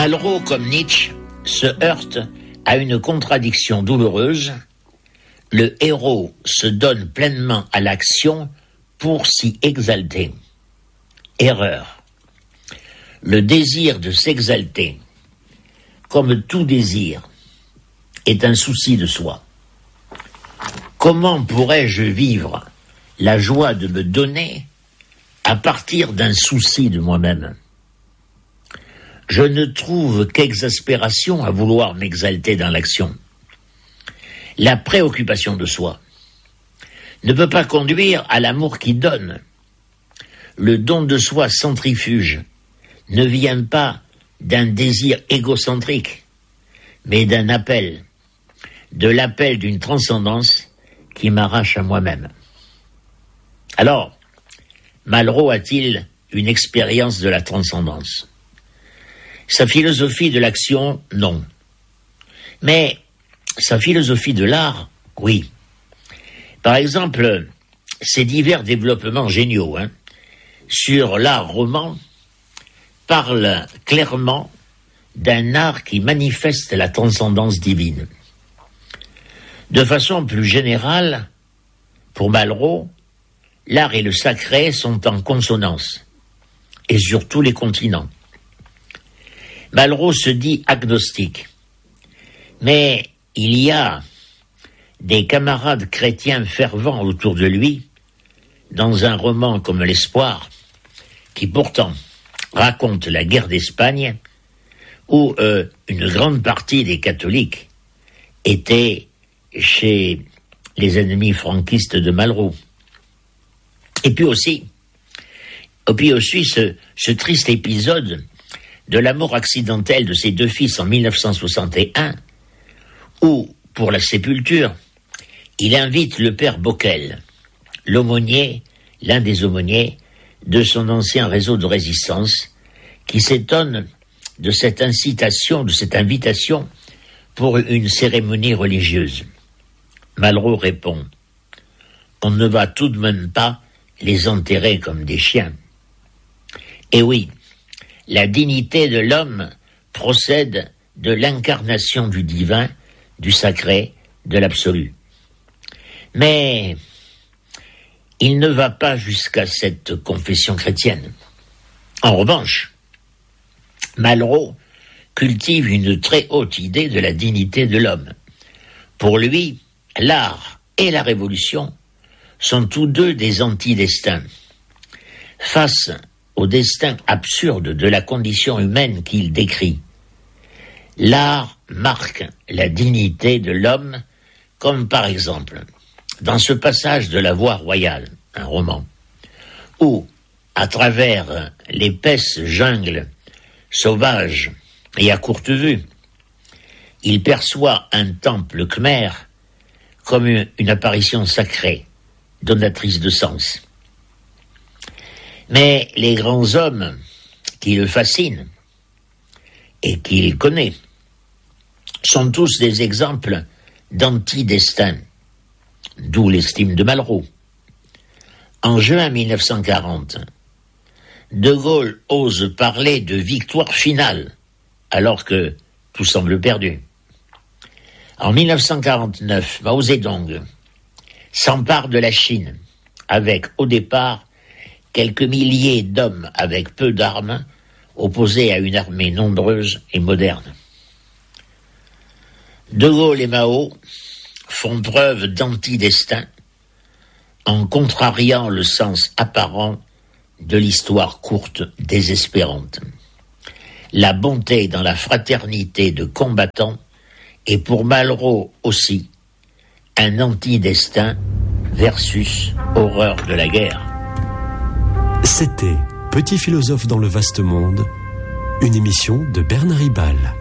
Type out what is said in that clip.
Malraux, comme Nietzsche, se heurte à une contradiction douloureuse. Le héros se donne pleinement à l'action pour s'y exalter. Erreur. Le désir de s'exalter, comme tout désir, est un souci de soi. Comment pourrais-je vivre la joie de me donner à partir d'un souci de moi-même ? Je ne trouve qu'exaspération à vouloir m'exalter dans l'action. La préoccupation de soi ne peut pas conduire à l'amour qui donne. Le don de soi centrifuge ne vient pas d'un désir égocentrique, mais d'un appel, de l'appel d'une transcendance qui m'arrache à moi-même. Alors, Malraux a-t-il une expérience de la transcendance ? Sa philosophie de l'action, non. Mais sa philosophie de l'art, oui. Par exemple, ses divers développements géniaux sur l'art roman parlent clairement d'un art qui manifeste la transcendance divine. De façon plus générale, pour Malraux, l'art et le sacré sont en consonance, et sur tous les continents. Malraux se dit agnostique, mais il y a des camarades chrétiens fervents autour de lui, dans un roman comme L'Espoir, qui pourtant raconte la guerre d'Espagne, où une grande partie des catholiques étaient chez les ennemis franquistes de Malraux. Et puis aussi ce triste épisode de la mort accidentelle de ses deux fils en 1961, où, pour la sépulture, il invite le père Bockel, l'aumônier, l'un des aumôniers de son ancien réseau de résistance, qui s'étonne de cette incitation, de cette invitation pour une cérémonie religieuse. Malraux répond « On ne va tout de même pas les enterrer comme des chiens. » Et oui, la dignité de l'homme procède de l'incarnation du divin, du sacré, de l'absolu. Mais il ne va pas jusqu'à cette confession chrétienne. En revanche, Malraux cultive une très haute idée de la dignité de l'homme. Pour lui, l'art et la révolution sont tous deux des antidestins. Face au destin absurde de la condition humaine qu'il décrit, l'art marque la dignité de l'homme, comme par exemple dans ce passage de La Voie royale, un roman, où, à travers l'épaisse jungle sauvage et à courte vue, il perçoit un temple khmer comme une apparition sacrée, donatrice de sens. Mais les grands hommes qui le fascinent et qu'il connaît sont tous des exemples d'antidestin, d'où l'estime de Malraux. En juin 1940, De Gaulle ose parler de victoire finale, alors que tout semble perdu. En 1949, Mao Zedong s'empare de la Chine, avec au départ quelques milliers d'hommes avec peu d'armes, opposés à une armée nombreuse et moderne. De Gaulle et Mao font preuve d'antidestin en contrariant le sens apparent de l'histoire courte désespérante. La bonté dans la fraternité de combattants est pour Malraux aussi un antidestin versus horreur de la guerre. C'était Petit philosophe dans le vaste monde, une émission de Bernard Ribal.